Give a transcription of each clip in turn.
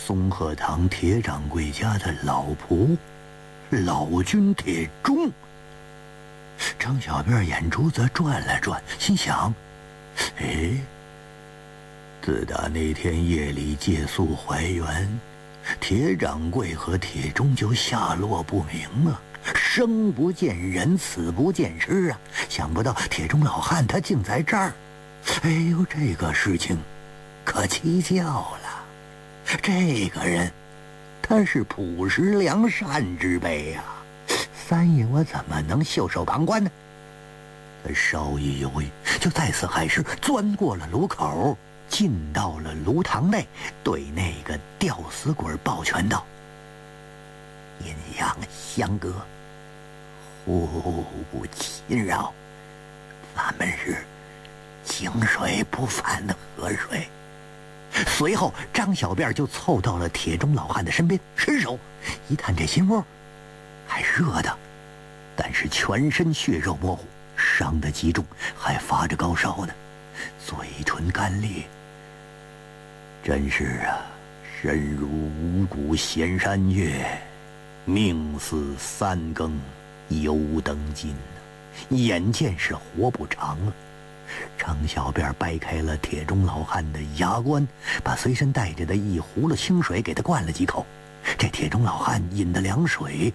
松鹤堂铁掌柜家的老仆老君铁忠。张小辫眼珠子转了转，心想：哎，自打那天夜里借宿怀原，铁掌柜和铁忠就下落不明啊，生不见人，死不见尸啊！想不到铁忠老汉他竟在这儿。哎呦，这个事情可蹊跷了。这个人他是朴实良善之辈呀，三爷我怎么能袖手旁观呢？他稍一犹豫，就再次还是钻过了炉口，进到了炉膛内，对那个吊死鬼抱拳道：阴阳相隔，互不侵扰，咱们是井水不犯的河水。随后张小辫就凑到了铁忠老汉的身边，伸手一探这心窝，还热的，但是全身血肉模糊，伤得极重，还发着高烧呢，嘴唇干裂。真是啊，身如五谷闲山月，命似三更油灯尽，眼见是活不长了。张小辫掰开了铁忠老汉的牙关，把随身带着的一葫芦清水给他灌了几口。这铁忠老汉饮的凉水，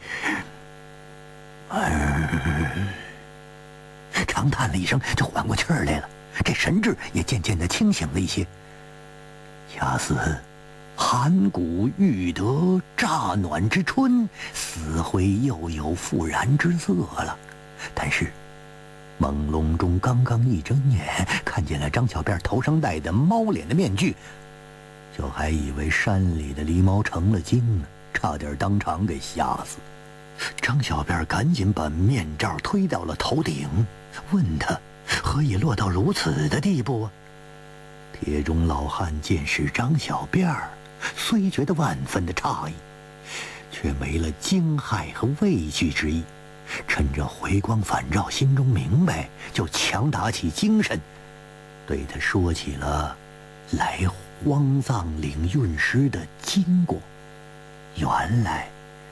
长叹了一声，就缓过气儿来了，这神志也渐渐的清醒了一些。恰似寒谷欲得乍暖之春，死灰又有复燃之色了。但是朦胧中刚刚一睁眼，看见了张小辫头上戴的猫脸的面具，就还以为山里的狸猫成了精呢，差点当场给吓死。张小辫赶紧把面罩推到了头顶，问他何以落到如此的地步啊？铁忠老汉见是张小辫儿，虽觉得万分的诧异，却没了惊骇和畏惧之意。趁着回光返照，心中明白，就强打起精神，对他说起了来荒藏岭运尸的经过。原来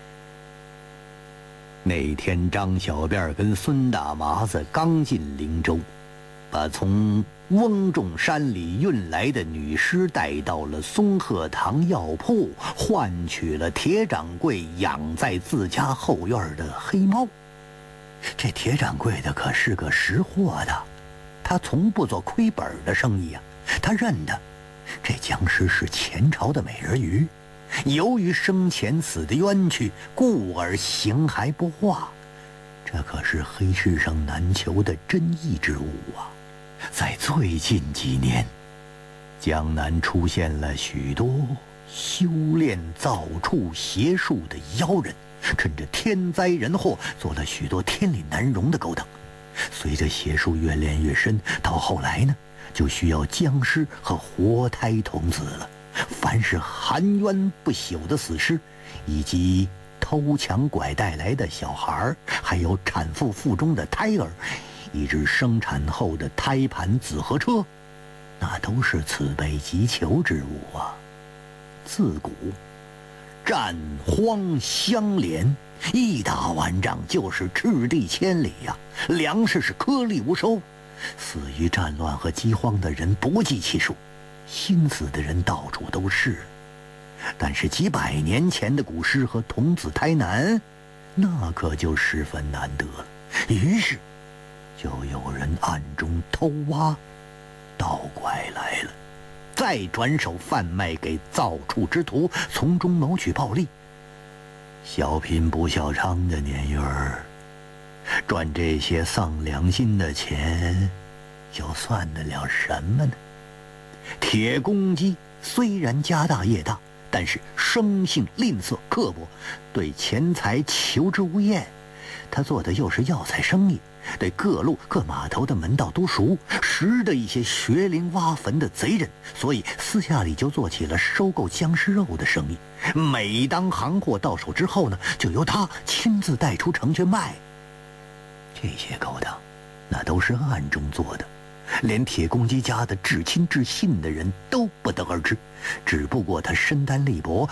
那天张小辫跟孙大麻子刚进灵州，把从翁仲山里运来的女尸带到了松鹤堂药铺，换取了铁掌柜养在自家后院的黑猫。这铁掌柜的可是个识货的，他从不做亏本的生意啊。他认得这僵尸是前朝的美人鱼，由于生前死的冤屈，故而形骸不化。这可是黑市上难求的珍异之物啊！在最近几年，江南出现了许多修炼造处邪术的妖人，趁着天灾人祸做了许多天理难容的勾当。随着邪术越练越深，到后来呢，就需要僵尸和活胎童子了。凡是含冤不朽的死尸，以及偷抢拐带来的小孩，还有产妇腹中的胎儿，以致生产后的胎盘子和车，那都是此辈急求之物啊。自古战荒相连，一打完仗就是赤地千里呀，粮食是颗粒无收，死于战乱和饥荒的人不计其数，心死的人到处都是。但是几百年前的古尸和童子胎男，那可就十分难得了。于是就有人暗中偷挖盗拐来了，再转手贩卖给造处之徒，从中谋取暴利。小贫不孝娼的年月儿，赚这些丧良心的钱，又算得了什么呢？铁公鸡虽然家大业大，但是生性吝啬刻薄，对钱财求之无厌。他做的又是药材生意，对各路各码头的门道都熟，识得一些学灵挖坟的贼人，所以私下里就做起了收购僵尸肉的生意。每当行货到手之后呢，就由他亲自带出城去卖。这些勾当那都是暗中做的，连铁公鸡家的至亲至信的人都不得而知，只不过他身单力薄，